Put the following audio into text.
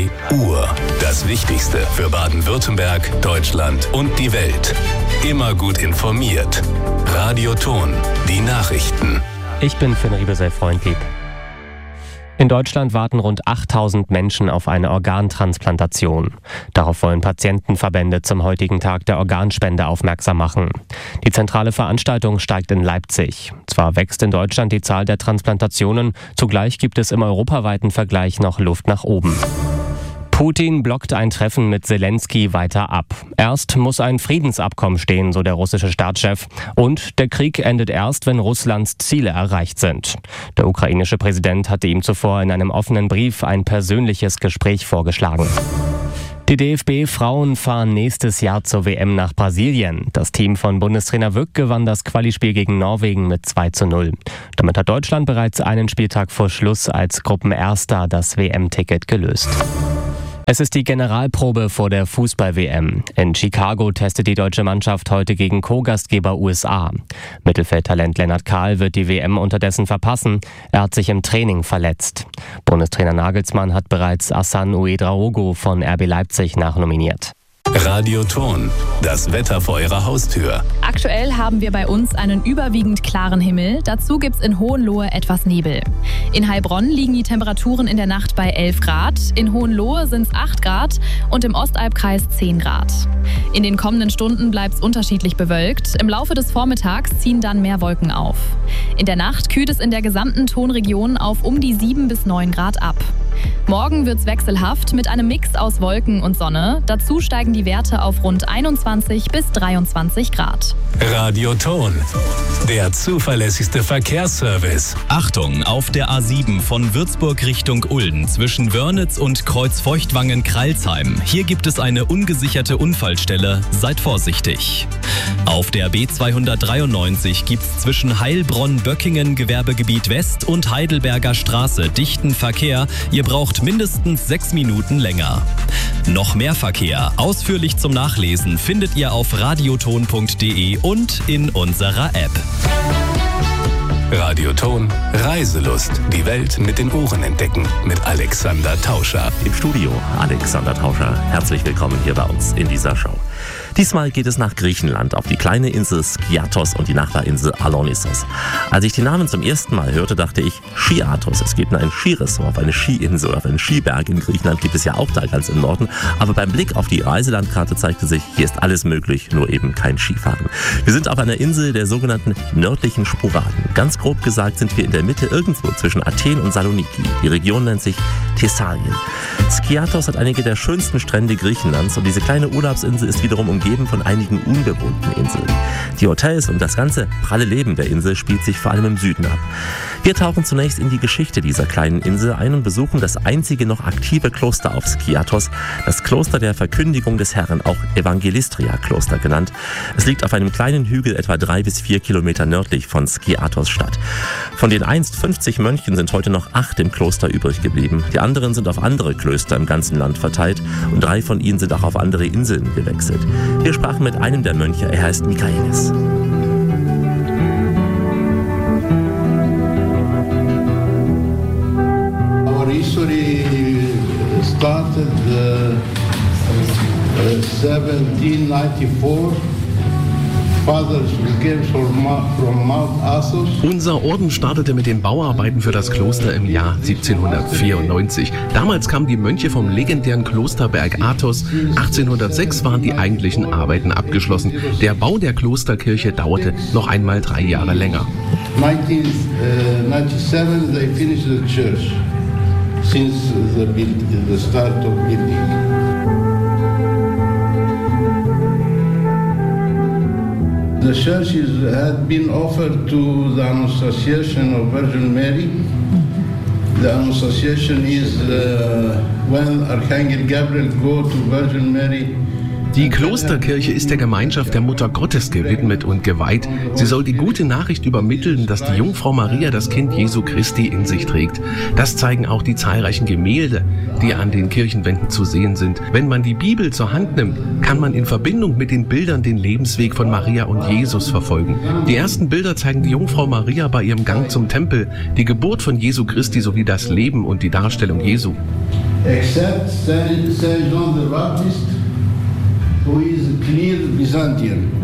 2 Uhr. Das Wichtigste für Baden-Württemberg, Deutschland und die Welt. Immer gut informiert. Radioton, die Nachrichten. Ich bin Finn Riebesell-Freundlieb. In Deutschland warten rund 8000 Menschen auf eine Organtransplantation. Darauf wollen Patientenverbände zum heutigen Tag der Organspende aufmerksam machen. Die zentrale Veranstaltung steigt in Leipzig. Zwar wächst in Deutschland die Zahl der Transplantationen, zugleich gibt es im europaweiten Vergleich noch Luft nach oben. Putin blockt ein Treffen mit Zelensky weiter ab. Erst muss ein Friedensabkommen stehen, so der russische Staatschef. Und der Krieg endet erst, wenn Russlands Ziele erreicht sind. Der ukrainische Präsident hatte ihm zuvor in einem offenen Brief ein persönliches Gespräch vorgeschlagen. Die DFB-Frauen fahren nächstes Jahr zur WM nach Brasilien. Das Team von Bundestrainer Wück gewann das Qualispiel gegen Norwegen mit 2:0. Damit hat Deutschland bereits einen Spieltag vor Schluss als Gruppenerster das WM-Ticket gelöst. Es ist die Generalprobe vor der Fußball-WM. In Chicago testet die deutsche Mannschaft heute gegen Co-Gastgeber USA. Mittelfeldtalent Lennart Kahl wird die WM unterdessen verpassen. Er hat sich im Training verletzt. Bundestrainer Nagelsmann hat bereits Hassan Ouedraogo von RB Leipzig nachnominiert. Radioton, das Wetter vor Ihrer Haustür. Aktuell haben wir bei uns einen überwiegend klaren Himmel. Dazu gibt's in Hohenlohe etwas Nebel. In Heilbronn liegen die Temperaturen in der Nacht bei 11 Grad. In Hohenlohe sind's 8 Grad und im Ostalbkreis 10 Grad. In den kommenden Stunden bleibt's unterschiedlich bewölkt. Im Laufe des Vormittags ziehen dann mehr Wolken auf. In der Nacht kühlt es in der gesamten Tonregion auf um die 7 bis 9 Grad ab. Morgen wird's wechselhaft mit einem Mix aus Wolken und Sonne. Dazu steigen die Werte auf rund 21 bis 23 Grad. Radioton, der zuverlässigste Verkehrsservice. Achtung, auf der A7 von Würzburg Richtung Ulden zwischen Wörnitz und Kreuzfeuchtwangen-Kralsheim. Hier gibt es eine ungesicherte Unfallstelle. Seid vorsichtig. Auf der B293 gibt's zwischen Heilbronn-Böckingen Gewerbegebiet West und Heidelberger Straße dichten Verkehr. Ihr braucht mindestens 6 Minuten länger. Noch mehr Verkehr, ausführlich zum Nachlesen, findet ihr auf radioton.de und in unserer App. Radioton, Reiselust, die Welt mit den Ohren entdecken mit Alexander Tauscher. Im Studio Alexander Tauscher, herzlich willkommen hier bei uns in dieser Show. Diesmal geht es nach Griechenland, auf die kleine Insel Skiathos und die Nachbarinsel Alonissos. Als ich die Namen zum ersten Mal hörte, dachte ich, Skiathos. Es geht um ein Skiresort, auf eine Skiinsel, auf einen Skiberg in Griechenland, gibt es ja auch da ganz im Norden. Aber beim Blick auf die Reiselandkarte zeigte sich, hier ist alles möglich, nur eben kein Skifahren. Wir sind auf einer Insel der sogenannten nördlichen Sporaden. Ganz grob gesagt sind wir in der Mitte irgendwo zwischen Athen und Saloniki. Die Region nennt sich Thessalien. Skiathos hat einige der schönsten Strände Griechenlands und diese kleine Urlaubsinsel ist wiederum umgeben von einigen unbewohnten Inseln. Die Hotels und das ganze pralle Leben der Insel spielt sich vor allem im Süden ab. Wir tauchen zunächst in die Geschichte dieser kleinen Insel ein und besuchen das einzige noch aktive Kloster auf Skiathos, das Kloster der Verkündigung des Herrn, auch Evangelistria-Kloster genannt. Es liegt auf einem kleinen Hügel etwa 3 bis 4 Kilometer nördlich von Skiathos Stadt. Von den einst 50 Mönchen sind heute noch 8 im Kloster übrig geblieben. Die anderen sind auf andere Klöster im ganzen Land verteilt und 3 von ihnen sind auch auf andere Inseln gewechselt. Wir sprachen mit einem der Mönche, er heißt Michaelis. Our history started 1794. Unser Orden startete mit den Bauarbeiten für das Kloster im Jahr 1794. Damals kamen die Mönche vom legendären Klosterberg Athos. 1806 waren die eigentlichen Arbeiten abgeschlossen. Der Bau der Klosterkirche dauerte noch einmal 3 Jahre länger. 1997 they finished the church since the start of building. The church had been offered to the Annunciation of Virgin Mary. The Annunciation is when Archangel Gabriel go to Virgin Mary. Die Klosterkirche ist der Gemeinschaft der Mutter Gottes gewidmet und geweiht. Sie soll die gute Nachricht übermitteln, dass die Jungfrau Maria das Kind Jesu Christi in sich trägt. Das zeigen auch die zahlreichen Gemälde, die an den Kirchenwänden zu sehen sind. Wenn man die Bibel zur Hand nimmt, kann man in Verbindung mit den Bildern den Lebensweg von Maria und Jesus verfolgen. Die ersten Bilder zeigen die Jungfrau Maria bei ihrem Gang zum Tempel, die Geburt von Jesu Christi sowie das Leben und die Darstellung Jesu. except Saint John the Baptist, who is clear Byzantine.